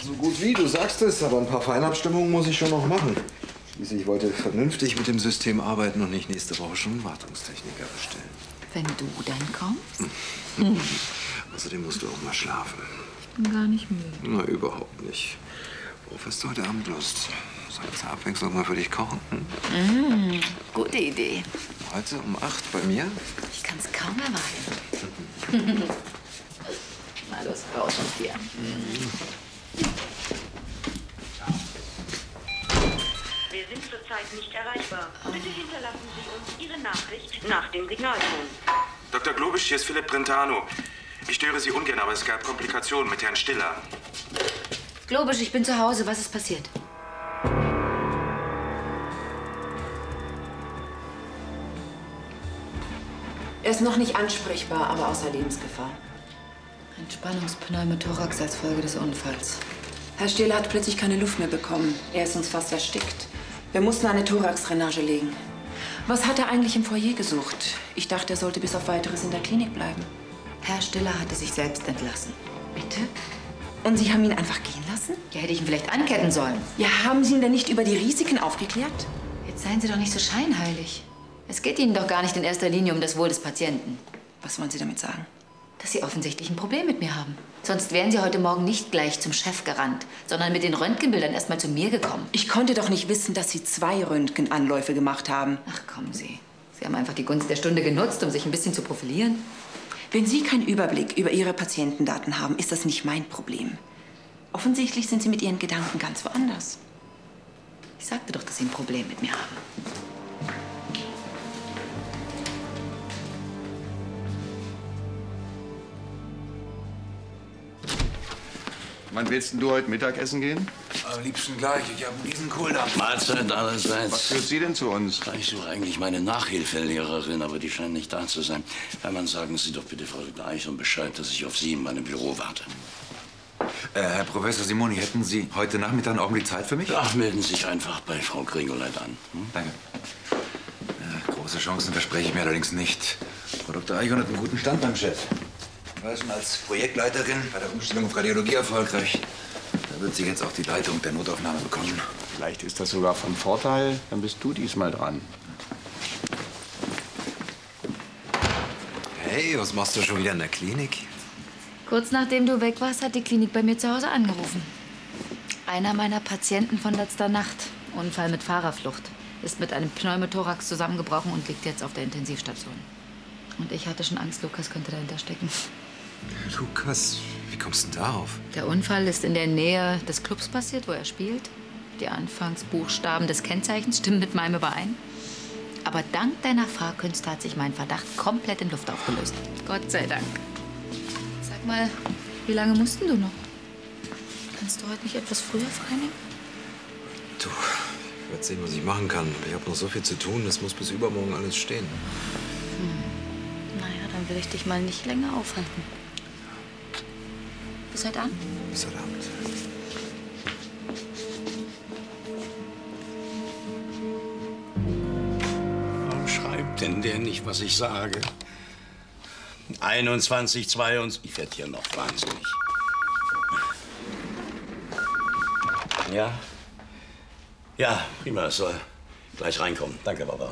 So gut wie, du sagst es, aber ein paar Feinabstimmungen muss ich schon noch machen. Schließlich wollte vernünftig mit dem System arbeiten und nicht nächste Woche schon einen Wartungstechniker bestellen. Wenn du dann kommst? Außerdem musst du auch mal schlafen. Ich bin gar nicht müde. Na, überhaupt nicht. Worauf hast du heute Abend Lust? Soll ich zur Abwechslung mal für dich kochen? Gute Idee. Heute um 8 bei mir? Ich kann es kaum erwarten. Na los, raus mit dir. Wir sind zurzeit nicht erreichbar. Bitte hinterlassen Sie uns Ihre Nachricht nach dem Signalton. Dr. Globisch, hier ist Philipp Brentano. Ich störe Sie ungern, aber es gab Komplikationen mit Herrn Stiller. Globisch, ich bin zu Hause. Was ist passiert? Er ist noch nicht ansprechbar, aber außer Lebensgefahr. Entspannungspneumothorax als Folge des Unfalls. Herr Stiller hat plötzlich keine Luft mehr bekommen. Er ist uns fast erstickt. Wir mussten eine Thoraxdrainage legen. Was hat er eigentlich im Foyer gesucht? Ich dachte, er sollte bis auf Weiteres in der Klinik bleiben. Herr Stiller hatte sich selbst entlassen. Bitte? Und Sie haben ihn einfach gehen lassen? Ja, hätte ich ihn vielleicht anketten sollen. Ja, haben Sie ihn denn nicht über die Risiken aufgeklärt? Jetzt seien Sie doch nicht so scheinheilig. Es geht Ihnen doch gar nicht in erster Linie um das Wohl des Patienten. Was wollen Sie damit sagen? Dass Sie offensichtlich ein Problem mit mir haben. Sonst wären Sie heute Morgen nicht gleich zum Chef gerannt, sondern mit den Röntgenbildern erst mal zu mir gekommen. Ich konnte doch nicht wissen, dass Sie 2 Röntgenanläufe gemacht haben. Ach, kommen Sie. Sie haben einfach die Gunst der Stunde genutzt, um sich ein bisschen zu profilieren. Wenn Sie keinen Überblick über Ihre Patientendaten haben, ist das nicht mein Problem. Offensichtlich sind Sie mit Ihren Gedanken ganz woanders. Ich sagte doch, dass Sie ein Problem mit mir haben. Wann willst denn du heute Mittagessen gehen? Am liebsten gleich. Ich habe einen riesen Kohldampf. Mahlzeit allerseits. Was führt sie denn zu uns? Ich suche eigentlich meine Nachhilfelehrerin, aber die scheint nicht da zu sein. Hermann, sagen Sie doch bitte Frau Dr. Eichhorn Bescheid, dass ich auf Sie in meinem Büro warte. Herr Professor Simoni, hätten Sie heute Nachmittag einen Augenblick Zeit für mich? Ach, melden Sie sich einfach bei Frau Grigoleit an. Danke. Große Chancen verspreche ich mir allerdings nicht. Frau Dr. Eichhorn hat einen guten Stand beim Chef. Ich war schon als Projektleiterin bei der Umstellung auf Radiologie erfolgreich. Da wird sie jetzt auch die Leitung der Notaufnahme bekommen. Vielleicht ist das sogar von Vorteil. Dann bist du diesmal dran. Hey, was machst du schon wieder in der Klinik? Kurz nachdem du weg warst, hat die Klinik bei mir zu Hause angerufen. Einer meiner Patienten von letzter Nacht, Unfall mit Fahrerflucht, ist mit einem Pneumothorax zusammengebrochen und liegt jetzt auf der Intensivstation. Und ich hatte schon Angst, Lukas könnte dahinter stecken. Lukas, wie kommst du denn darauf? Der Unfall ist in der Nähe des Clubs passiert, wo er spielt. Die Anfangsbuchstaben des Kennzeichens stimmen mit meinem überein. Aber dank deiner Fahrkünste hat sich mein Verdacht komplett in Luft aufgelöst. Gott sei Dank. Sag mal, wie lange mussten du noch? Kannst du heute nicht etwas früher freinehmen? Du, ich werde sehen, was ich machen kann. Aber ich habe noch so viel zu tun, das muss bis übermorgen alles stehen. Naja, dann will ich dich mal nicht länger aufhalten. Bis heute Abend? Bis heute Abend. Warum schreibt denn der nicht, was ich sage? 21, 22. Ich werde hier noch wahnsinnig. Ja? Ja, prima, es soll gleich reinkommen. Danke, Barbara.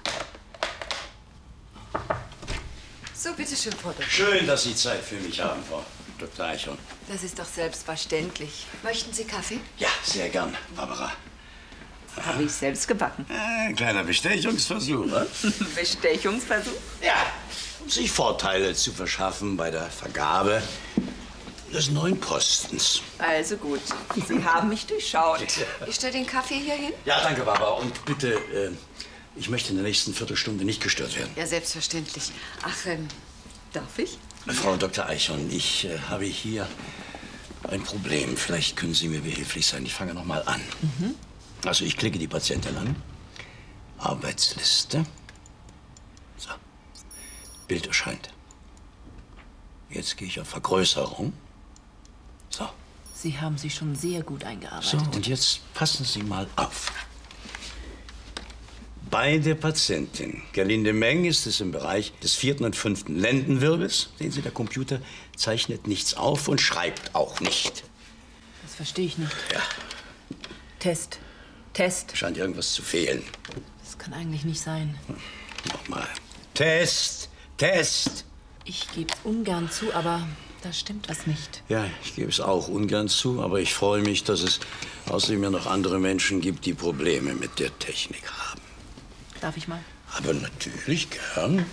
So, bitteschön, Frau Doktor. Schön, dass Sie Zeit für mich haben, Frau Dr. Eichhorn. Das ist doch selbstverständlich. Möchten Sie Kaffee? Ja, sehr gern, Barbara. Habe ich selbst gebacken. Ein kleiner Bestechungsversuch, was? Bestechungsversuch? Ja, um sich Vorteile zu verschaffen bei der Vergabe des neuen Postens. Also gut, Sie haben mich durchschaut. Ich stelle den Kaffee hier hin? Ja, danke, Barbara. Und bitte, ich möchte in der nächsten Viertelstunde nicht gestört werden. Ja, selbstverständlich. Ach, darf ich? Frau Dr. Eichhorn, ich habe hier ein Problem. Vielleicht können Sie mir behilflich sein. Ich fange noch mal an. Also, ich klicke die Patientin an. Arbeitsliste. So. Bild erscheint. Jetzt gehe ich auf Vergrößerung. So. Sie haben sich schon sehr gut eingearbeitet. So, und jetzt passen Sie mal auf. Bei der Patientin Gerlinde Meng ist es im Bereich des 4. und 5. Lendenwirbels. Sehen Sie, der Computer zeichnet nichts auf und schreibt auch nicht. Das verstehe ich nicht. Ja, Test. scheint irgendwas zu fehlen. Das kann eigentlich nicht sein. Nochmal. Test. Ich gebe es ungern zu, aber da stimmt was nicht. Ja, ich gebe es auch ungern zu, aber ich freue mich, dass es außerdem ja noch andere Menschen gibt, die Probleme mit der Technik haben. Darf ich mal? Aber natürlich gern.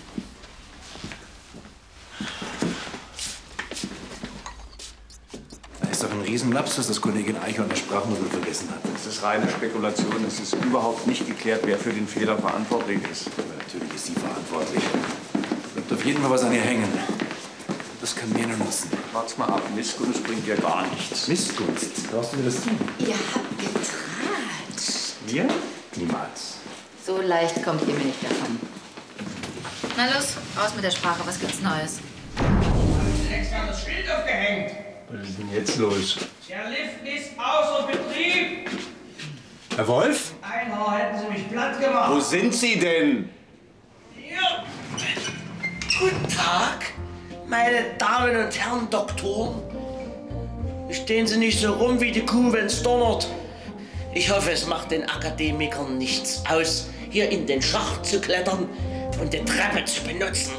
Da ist doch ein Riesenlapsus, dass Kollegin Eichhorn das Sprachmodul vergessen hat. Das ist reine Spekulation. Es ist überhaupt nicht geklärt, wer für den Fehler verantwortlich ist. Aber natürlich ist sie verantwortlich. Bleibt auf jeden Fall was an ihr hängen. Das kann mir nur nutzen. Wart's mal ab. Missgunst bringt ja gar nichts. Missgunst? Traust du mir das zu? Ihr habt getratscht. Wir? Niemals. So leicht kommt ihr mir nicht davon. Na los, raus mit der Sprache. Was gibt's Neues? Extra das Schild aufgehängt. Was ist denn jetzt los? Der Lift ist außer Betrieb. Herr Wolf? Einmal hätten Sie mich platt gemacht. Wo sind Sie denn? Hier. Guten Tag, meine Damen und Herren Doktoren. Stehen Sie nicht so rum wie die Kuh, wenn's donnert. Ich hoffe, es macht den Akademikern nichts aus, hier in den Schacht zu klettern und die Treppe zu benutzen.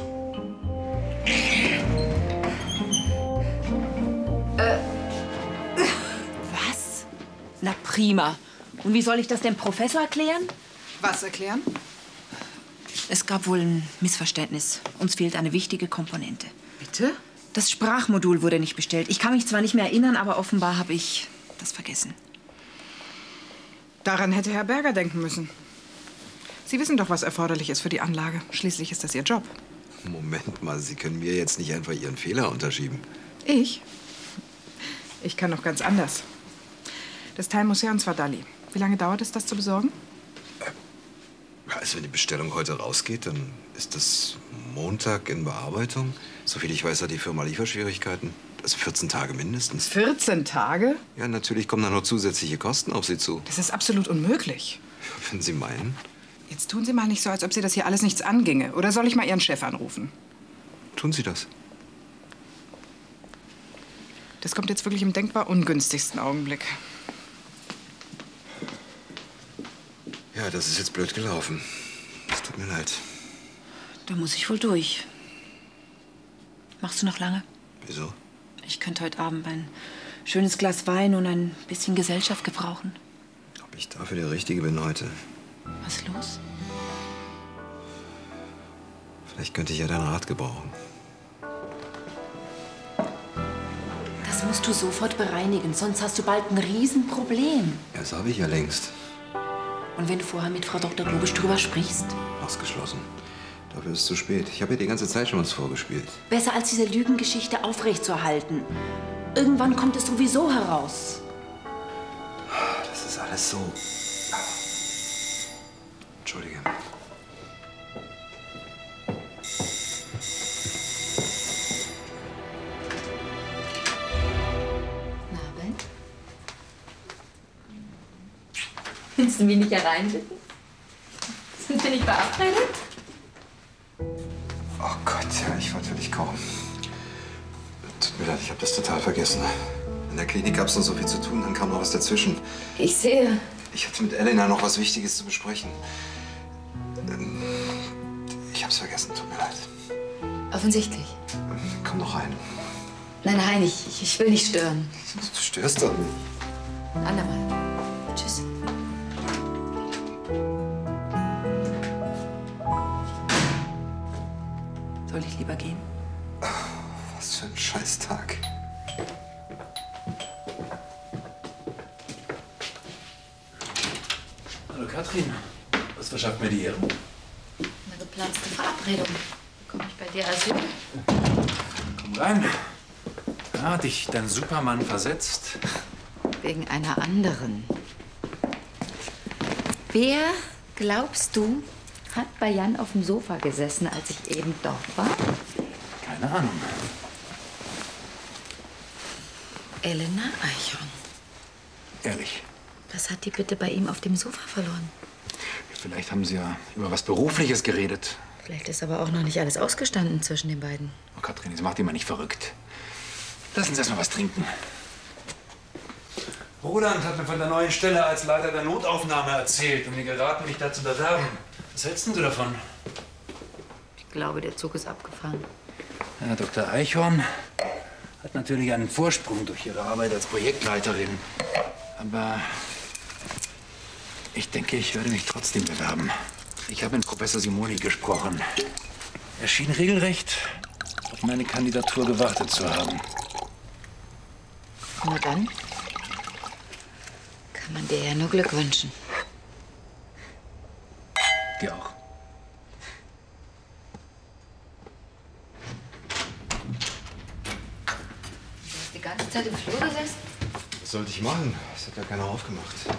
Was? Na prima. Und wie soll ich das dem Professor erklären? Was erklären? Es gab wohl ein Missverständnis. Uns fehlt eine wichtige Komponente. Bitte? Das Sprachmodul wurde nicht bestellt. Ich kann mich zwar nicht mehr erinnern, aber offenbar habe ich das vergessen. Daran hätte Herr Berger denken müssen. Sie wissen doch, was erforderlich ist für die Anlage. Schließlich ist das Ihr Job. Moment mal, Sie können mir jetzt nicht einfach Ihren Fehler unterschieben. Ich? Ich kann noch ganz anders. Das Teil muss her, und zwar Dalli. Wie lange dauert es, das zu besorgen? Also wenn die Bestellung heute rausgeht, dann ist das Montag in Bearbeitung. Soviel ich weiß, hat die Firma Lieferschwierigkeiten. Also 14 Tage mindestens. 14 Tage? Ja, natürlich kommen da noch zusätzliche Kosten auf Sie zu. Das ist absolut unmöglich. Wenn Sie meinen. Jetzt tun Sie mal nicht so, als ob Sie das hier alles nichts anginge. Oder soll ich mal Ihren Chef anrufen? Tun Sie das. Das kommt jetzt wirklich im denkbar ungünstigsten Augenblick. Ja, das ist jetzt blöd gelaufen. Es tut mir leid. Da muss ich wohl durch. Machst du noch lange? Wieso? Ich könnte heute Abend ein schönes Glas Wein und ein bisschen Gesellschaft gebrauchen. Ob ich dafür der Richtige bin heute? Was ist los? Vielleicht könnte ich ja deinen Rat gebrauchen. Das musst du sofort bereinigen, sonst hast du bald ein Riesenproblem. Ja, das habe ich ja längst. Und wenn du vorher mit Frau Dr. Globisch drüber sprichst? Ausgeschlossen. Dafür ist es zu spät. Ich habe ihr die ganze Zeit schon was vorgespielt. Besser als diese Lügengeschichte aufrechtzuerhalten. Irgendwann kommt es sowieso heraus. Das ist alles so... Entschuldige. Abend. Willst du mich nicht hereinbitten? Sind wir nicht verabredet? Oh Gott, ja, ich wollte dich kaum. Tut mir leid, ich habe das total vergessen. In der Klinik gab es noch so viel zu tun, dann kam noch was dazwischen. Ich sehe. Ich hatte mit Elena noch was Wichtiges zu besprechen. Ich hab's vergessen, tut mir leid. Offensichtlich. Komm noch rein. Nein, ich will nicht stören. Du störst doch nicht. Ein andermal. Tschüss. Soll ich lieber gehen? Was für ein Scheißtag. Hallo Katrin, was verschafft mir die Ehre? Eine geplatzte Verabredung. Bekomme ich bei dir Asyl? Komm rein. Hat dich dein Supermann versetzt? Wegen einer anderen. Wer, glaubst du, hat bei Jan auf dem Sofa gesessen, als ich eben dort war? Keine Ahnung. Elena Eichhorn. Ehrlich. Was hat die bitte bei ihm auf dem Sofa verloren? Vielleicht haben sie ja über was Berufliches geredet. Vielleicht ist aber auch noch nicht alles ausgestanden zwischen den beiden. Oh, Katrin, jetzt mach dich mal nicht verrückt. Lass uns erst mal was trinken. Roland hat mir von der neuen Stelle als Leiter der Notaufnahme erzählt und mir geraten, mich da zu bewerben. Was hältst denn du davon? Ich glaube, der Zug ist abgefahren. Ja, Dr. Eichhorn hat natürlich einen Vorsprung durch ihre Arbeit als Projektleiterin. Aber ich denke, ich werde mich trotzdem bewerben. Ich habe mit Professor Simoni gesprochen. Er schien regelrecht auf meine Kandidatur gewartet zu haben. Na dann kann man dir ja nur Glück wünschen. Dir auch. Du hast die ganze Zeit im Flur gesessen? Was sollte ich machen? Es hat ja keiner aufgemacht. Ich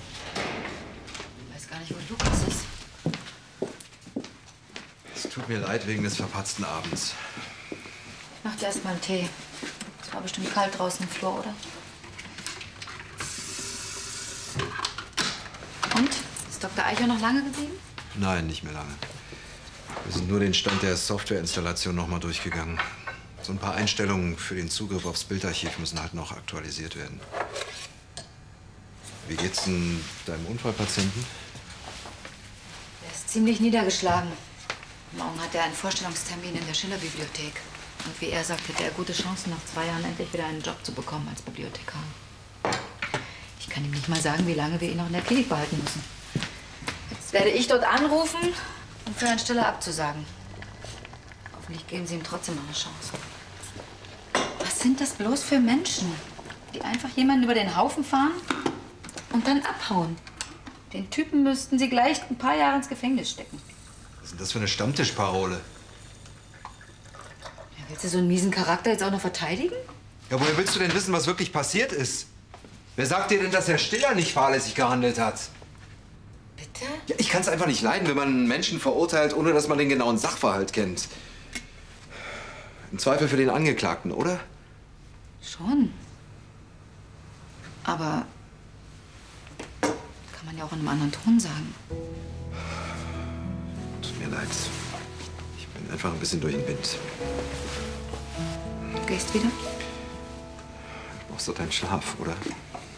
weiß gar nicht, wo Lukas ist. Es tut mir leid wegen des verpatzten Abends. Ich mach dir erst mal einen Tee. Es war bestimmt kalt draußen im Flur, oder? Und? Ist Dr. Eicher noch lange geblieben? Nein, nicht mehr lange. Wir sind nur den Stand der Softwareinstallation noch mal durchgegangen. So ein paar Einstellungen für den Zugriff aufs Bildarchiv müssen halt noch aktualisiert werden. Wie geht's denn deinem Unfallpatienten? Er ist ziemlich niedergeschlagen. Morgen hat er einen Vorstellungstermin in der Schiller-Bibliothek. Und wie er sagt, hätte er gute Chancen, nach 2 Jahren endlich wieder einen Job zu bekommen als Bibliothekar. Ich kann ihm nicht mal sagen, wie lange wir ihn noch in der Klinik behalten müssen. Jetzt werde ich dort anrufen, um für Herrn Stiller abzusagen. Hoffentlich geben Sie ihm trotzdem noch eine Chance. Was sind das bloß für Menschen, die einfach jemanden über den Haufen fahren und dann abhauen? Den Typen müssten Sie gleich ein paar Jahre ins Gefängnis stecken. Was ist denn das für eine Stammtischparole? Ja, willst du so einen miesen Charakter jetzt auch noch verteidigen? Ja, woher willst du denn wissen, was wirklich passiert ist? Wer sagt dir denn, dass Herr Stiller nicht fahrlässig gehandelt hat? Bitte? Ja, ich kann es einfach nicht leiden, wenn man einen Menschen verurteilt, ohne dass man den genauen Sachverhalt kennt. Im Zweifel für den Angeklagten, oder? Schon. Aber kann man ja auch in einem anderen Ton sagen. Tut mir leid. Ich bin einfach ein bisschen durch den Wind. Du gehst wieder? Du brauchst doch deinen Schlaf, oder?